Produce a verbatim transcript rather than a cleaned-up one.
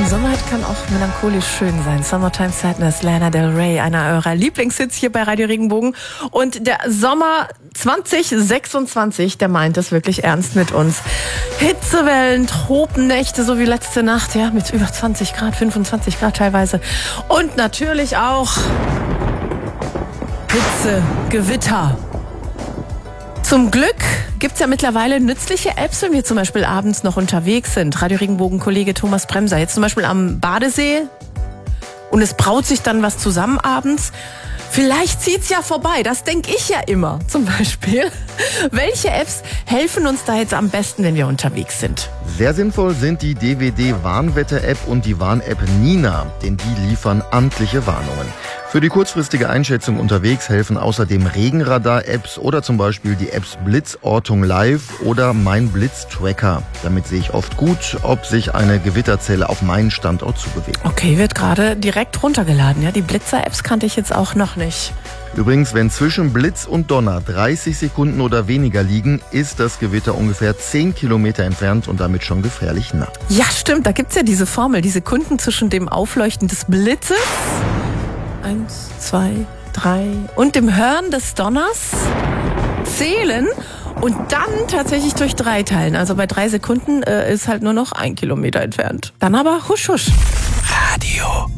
Sommer kann auch melancholisch schön sein. Summertime Sadness, Lana Del Rey, einer eurer Lieblingshits hier bei Radio Regenbogen. Und der Sommer zwanzig sechsundzwanzig, der meint es wirklich ernst mit uns. Hitzewellen, Tropennächte, so wie letzte Nacht, ja, mit über zwanzig Grad, fünfundzwanzig Grad teilweise. Und natürlich auch Hitze, Gewitter. Zum Glück gibt's ja mittlerweile nützliche Apps, wenn wir zum Beispiel abends noch unterwegs sind. Radio Regenbogen-Kollege Thomas Bremser, jetzt zum Beispiel am Badesee und es braut sich dann was zusammen abends. Vielleicht zieht's ja vorbei, das denke ich ja immer zum Beispiel. Welche Apps helfen uns da jetzt am besten, wenn wir unterwegs sind? Sehr sinnvoll sind die D W D-Warnwetter-App und die Warn-App Nina, denn die liefern amtliche Warnungen. Für die kurzfristige Einschätzung unterwegs helfen außerdem Regenradar-Apps oder zum Beispiel die Apps Blitzortung Live oder Mein Blitz-Tracker. Damit sehe ich oft gut, ob sich eine Gewitterzelle auf meinen Standort zubewegt. Okay, wird gerade direkt runtergeladen. Ja, die Blitzer-Apps kannte ich jetzt auch noch nicht. Übrigens, wenn zwischen Blitz und Donner dreißig Sekunden oder weniger liegen, ist das Gewitter ungefähr zehn Kilometer entfernt und damit schon gefährlich nah. Ja, stimmt, da gibt's ja diese Formel, die Sekunden zwischen dem Aufleuchten des Blitzes, eins, zwei, drei, und dem Hören des Donners zählen und dann tatsächlich durch drei teilen. Also bei drei Sekunden äh, ist halt nur noch ein Kilometer entfernt. Dann aber husch husch. Radio